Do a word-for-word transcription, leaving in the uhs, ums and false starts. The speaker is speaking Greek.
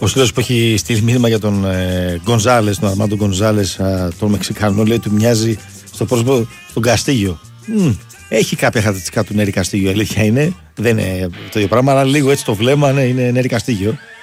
Ο Σπύρος που έχει στείλει μήνυμα για τον ε, Γκονζάλες, τον Αρμάντο Γκονζάλες, τον Μεξικανό, λέει του μοιάζει στο πρόσωπο τον Καστίγιο. Mm. Έχει κάποια χαρακτηριστικά του Νέρη Καστίγιο, αλήθεια είναι. Δεν είναι το ίδιο πράγμα, αλλά λίγο έτσι το βλέμμα, ναι, είναι Νέρη Καστίγιο.